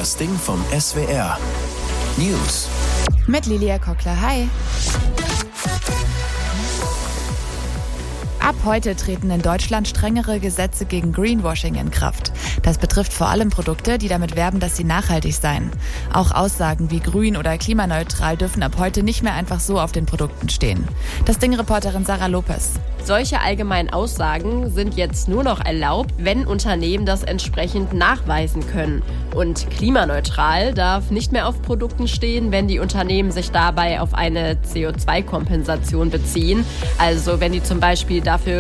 Das Ding vom SWR. News. Mit Lilia Kockler. Hi. Ab heute treten in Deutschland strengere Gesetze gegen Greenwashing in Kraft. Das betrifft vor allem Produkte, die damit werben, dass sie nachhaltig seien. Auch Aussagen wie grün oder klimaneutral dürfen ab heute nicht mehr einfach so auf den Produkten stehen. Das Ding-Reporterin Sarah Lopez. Solche allgemeinen Aussagen sind jetzt nur noch erlaubt, wenn Unternehmen das entsprechend nachweisen können. Und klimaneutral darf nicht mehr auf Produkten stehen, wenn die Unternehmen sich dabei auf eine CO2-Kompensation beziehen. Also wenn die zum Beispiel dafür